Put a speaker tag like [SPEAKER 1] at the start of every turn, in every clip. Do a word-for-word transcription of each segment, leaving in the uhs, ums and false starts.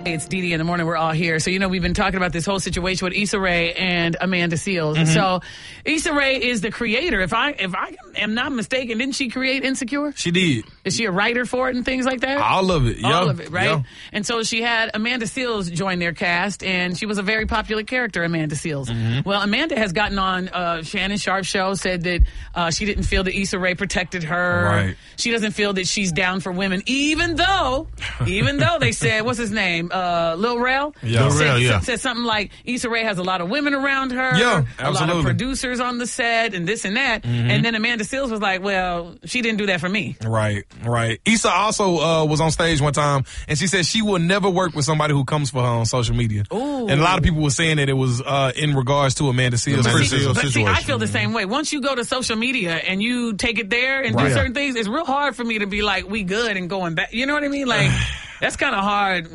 [SPEAKER 1] It's Dee Dee in the morning. We're all here. So, you know, we've been talking about this whole situation with Issa Rae and Amanda Seales. Mm-hmm. So, Issa Rae is the creator. If I if I am not mistaken, didn't she create Insecure?
[SPEAKER 2] She did.
[SPEAKER 1] Is she a writer for it and things like that?
[SPEAKER 2] All of it.
[SPEAKER 1] All
[SPEAKER 2] yeah.
[SPEAKER 1] of it, right?
[SPEAKER 2] Yeah.
[SPEAKER 1] And so she had Amanda Seales join their cast, and she was a very popular character, Amanda Seales. Mm-hmm. Well, Amanda has gotten on uh, Shannon Sharp's show, said that uh, she didn't feel that Issa Rae protected her.
[SPEAKER 2] Right.
[SPEAKER 1] She doesn't feel that she's down for women, even though, even though they said, what's his name? Uh, Lil Rel?
[SPEAKER 2] Yeah. Lil
[SPEAKER 1] said,
[SPEAKER 2] Rel, yeah.
[SPEAKER 1] said something like, Issa Rae has a lot of women around her.
[SPEAKER 2] Yeah,
[SPEAKER 1] a lot of producers on the set and this and that. Mm-hmm. And then Amanda Seales was like, well, she didn't do that for me.
[SPEAKER 2] Right, right. Issa also uh, was on stage one time, and she said she will never work with somebody who comes for her on social media.
[SPEAKER 1] Ooh.
[SPEAKER 2] And a lot of people were saying that it was uh, in regards to Amanda Seales.
[SPEAKER 1] But,
[SPEAKER 2] Amanda
[SPEAKER 1] see,
[SPEAKER 2] Seales
[SPEAKER 1] but see,
[SPEAKER 2] situation.
[SPEAKER 1] I feel the same way. Once you go to social media and you take it there and
[SPEAKER 2] right.
[SPEAKER 1] do certain things, it's real hard for me to be like, we good and going back. You know what I mean? Like, that's kind of hard.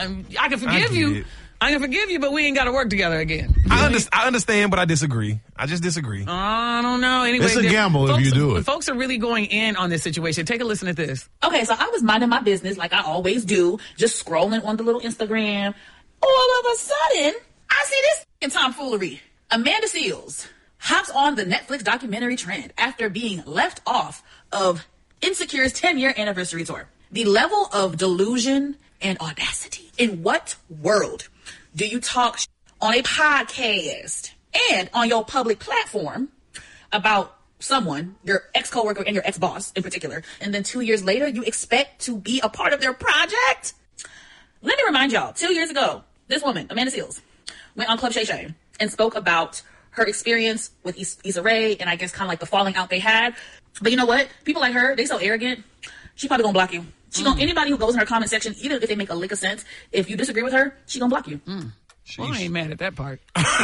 [SPEAKER 1] I can forgive I you. It. I can forgive you, but we ain't got to work together again.
[SPEAKER 2] I, under, I understand, but I disagree. I just disagree.
[SPEAKER 1] Uh, I don't know. Anyway,
[SPEAKER 3] it's a gamble
[SPEAKER 1] folks,
[SPEAKER 3] if you do it.
[SPEAKER 1] Folks are really going in on this situation. Take a listen to this.
[SPEAKER 4] Okay, so I was minding my business like I always do, just scrolling on the little Instagram. All of a sudden, I see this f***ing tomfoolery. Amanda Seales hops on the Netflix documentary trend after being left off of Insecure's ten-year anniversary tour. The level of delusion and audacity. In what world do you talk sh- on a podcast and on your public platform about someone, your ex-coworker and your ex-boss in particular, and then two years later you expect to be a part of their project? Let me remind y'all, two years ago, this woman, Amanda Seales, went on Club Shay Shay and spoke about her experience with Is- Issa Rae and I guess kind of like the falling out they had. But you know what? People like her, they so arrogant, she probably gonna block you. She mm. gonna, anybody who goes in her comment section, even if they make a lick of sense, if you disagree with her, she gonna block you.
[SPEAKER 1] Mm. Well, I ain't mad at that part.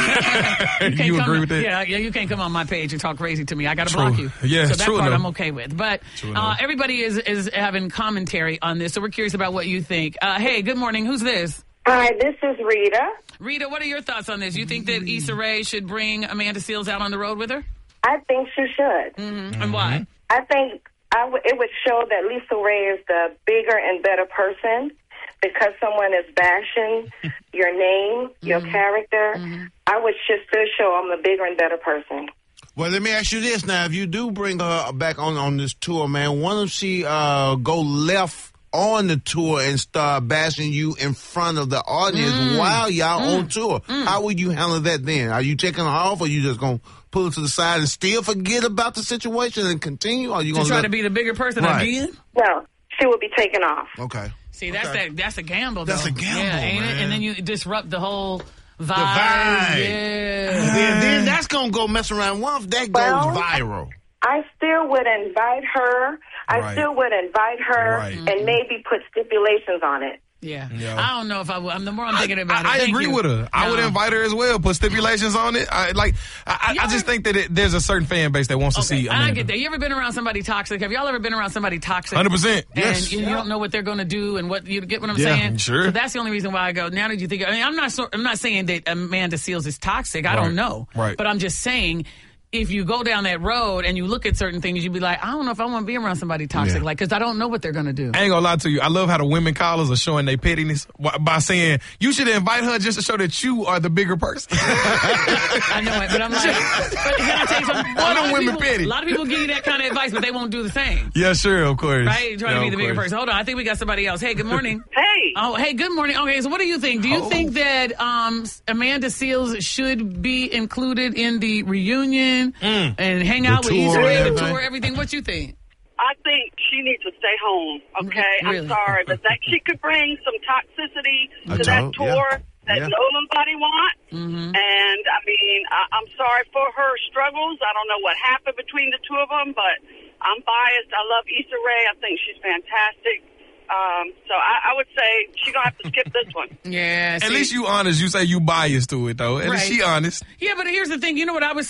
[SPEAKER 2] you you agree with that?
[SPEAKER 1] Yeah, yeah, you can't come on my page and talk crazy to me. I got to
[SPEAKER 2] true.
[SPEAKER 1] block you.
[SPEAKER 2] Yeah,
[SPEAKER 1] so that
[SPEAKER 2] true
[SPEAKER 1] part
[SPEAKER 2] enough.
[SPEAKER 1] I'm okay with. But uh, everybody is is having commentary on this, so we're curious about what you think. Uh, hey, good morning. Who's this?
[SPEAKER 5] Hi, this is Rita.
[SPEAKER 1] Rita, what are your thoughts on this? You think that Issa Rae should bring Amanda Seales out on the road with her?
[SPEAKER 5] I think she should.
[SPEAKER 1] Mm-hmm. Mm-hmm. And why?
[SPEAKER 5] I think I w- it would show that Issa Rae is the bigger and better person. Because someone is bashing your name, your mm-hmm. character, mm-hmm. I would just still show I'm a bigger and better person.
[SPEAKER 3] Well, let me ask you this now. If you do bring her back on, on this tour, man, why don't she uh, go left on the tour and start bashing you in front of the audience mm. while y'all mm. on tour? Mm. How would you handle that then? Are you taking her off, or you just going to pull it to the side and still forget about the situation and continue? Or are you
[SPEAKER 1] to
[SPEAKER 3] gonna
[SPEAKER 1] try
[SPEAKER 3] let...
[SPEAKER 1] to be the bigger person
[SPEAKER 3] right.
[SPEAKER 1] again?
[SPEAKER 5] No, she will be taken off.
[SPEAKER 3] Okay.
[SPEAKER 1] See, that's
[SPEAKER 3] okay.
[SPEAKER 1] that. That's a gamble, though.
[SPEAKER 3] That's a gamble,
[SPEAKER 1] yeah, ain't
[SPEAKER 3] man.
[SPEAKER 1] it? And then you disrupt the whole vibe.
[SPEAKER 3] The vibe.
[SPEAKER 1] Yeah.
[SPEAKER 3] Then, then that's going to go mess around. Once that
[SPEAKER 5] well,
[SPEAKER 3] goes viral.
[SPEAKER 5] I still would invite her. I
[SPEAKER 2] right.
[SPEAKER 5] still would invite her
[SPEAKER 2] right.
[SPEAKER 5] and mm-hmm. maybe put stipulations on it.
[SPEAKER 1] Yeah.
[SPEAKER 2] yeah.
[SPEAKER 1] I don't know if I would. I'm, the more I'm thinking about
[SPEAKER 2] I,
[SPEAKER 1] it.
[SPEAKER 2] I agree
[SPEAKER 1] you.
[SPEAKER 2] with her. I
[SPEAKER 1] no.
[SPEAKER 2] would invite her as well, put stipulations on it. I, like, I, I just think that it, there's a certain fan base that wants
[SPEAKER 1] okay,
[SPEAKER 2] to see.
[SPEAKER 1] I, I get that. You ever been around somebody toxic? Have y'all ever been around somebody toxic?
[SPEAKER 2] one hundred percent.
[SPEAKER 1] And
[SPEAKER 2] Yes.
[SPEAKER 1] you, you
[SPEAKER 2] yeah.
[SPEAKER 1] don't know what they're going to do and what you get what I'm
[SPEAKER 2] yeah,
[SPEAKER 1] saying?
[SPEAKER 2] Sure.
[SPEAKER 1] So that's the only reason why I go, now that you think, I mean, I'm not so, I'm not saying that Amanda Seales is toxic. I
[SPEAKER 2] right.
[SPEAKER 1] don't know.
[SPEAKER 2] Right.
[SPEAKER 1] But I'm just saying, if you go down that road and you look at certain things, you'd be like, I don't know if I want to be around somebody toxic,
[SPEAKER 2] Yeah.
[SPEAKER 1] like, because I don't know what they're going to do.
[SPEAKER 2] I ain't gonna lie to you. I love how the women callers are showing their pettiness by saying you should invite her just to show that you are the bigger person.
[SPEAKER 1] I know it, but I'm like, but can I tell you something?
[SPEAKER 2] Why
[SPEAKER 1] A lot
[SPEAKER 2] do
[SPEAKER 1] of
[SPEAKER 2] women
[SPEAKER 1] people-
[SPEAKER 2] petty?
[SPEAKER 1] A lot of people give you that kind of advice, but they won't do the same.
[SPEAKER 2] Yeah, sure, of course.
[SPEAKER 1] Right? Trying
[SPEAKER 2] yeah,
[SPEAKER 1] to be the bigger
[SPEAKER 2] course.
[SPEAKER 1] person. Hold on, I think we got somebody else. Hey, good morning.
[SPEAKER 5] Hey.
[SPEAKER 1] Oh, hey, good morning. Okay, so what do you think? Do you
[SPEAKER 2] Oh.
[SPEAKER 1] think that um, Amanda Seales should be included in the reunion
[SPEAKER 2] Mm.
[SPEAKER 1] and hang out with
[SPEAKER 3] tour
[SPEAKER 1] Issa
[SPEAKER 3] and
[SPEAKER 1] Rae, the
[SPEAKER 3] everything?
[SPEAKER 1] tour, everything? What you think?
[SPEAKER 6] I think she needs to stay home, okay?
[SPEAKER 1] Really?
[SPEAKER 6] I'm sorry, but that she could bring some toxicity
[SPEAKER 3] I
[SPEAKER 6] to that
[SPEAKER 3] told-
[SPEAKER 6] tour
[SPEAKER 3] yeah.
[SPEAKER 6] that
[SPEAKER 3] Yeah.
[SPEAKER 6] nobody wants.
[SPEAKER 1] Mm-hmm.
[SPEAKER 6] And, I mean, I, I'm sorry for her struggles. I don't know what happened between the two of them, but I'm biased. I love Issa Rae. I think she's fantastic. Um, so I, I would say she's going to have to skip this one.
[SPEAKER 1] Yeah.
[SPEAKER 2] At
[SPEAKER 1] see-
[SPEAKER 2] least you honest. You say you biased to it, though. At least
[SPEAKER 1] Right.
[SPEAKER 2] she honest.
[SPEAKER 1] Yeah, but here's the thing. You know what I was